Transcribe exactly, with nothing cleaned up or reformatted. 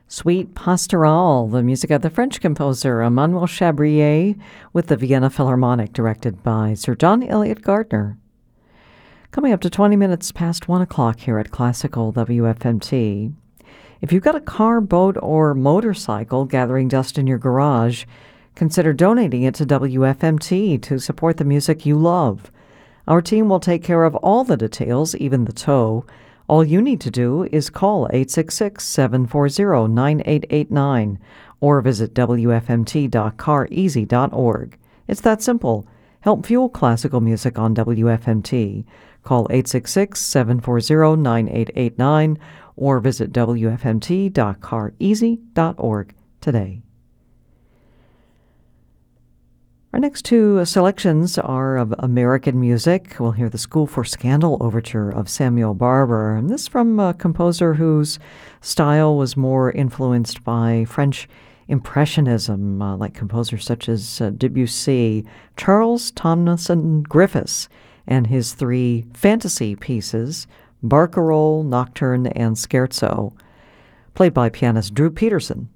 Suite Pastorale, the music of the French composer Emmanuel Chabrier with the Vienna Philharmonic, directed by Sir John Eliot Gardner. Coming up to twenty minutes past one o'clock here at Classical W F M T. If you've got a car, boat, or motorcycle gathering dust in your garage, consider donating it to W F M T to support the music you love. Our team will take care of all the details, even the tow. All you need to do is call eight six six, seven four zero, nine eight eight nine or visit w f m t dot car easy dot org. It's that simple. Help fuel classical music on W F M T. Call eight six six, seven four zero, nine eight eight nine or visit w f m t dot car easy dot org today. Our next two selections are of American music. We'll hear the School for Scandal Overture of Samuel Barber, and this from a composer whose style was more influenced by French Impressionism, uh, like composers such as uh, Debussy, Charles Tomlinson Griffiths, and his three fantasy pieces, Barcarolle, Nocturne, and Scherzo, played by pianist Drew Peterson.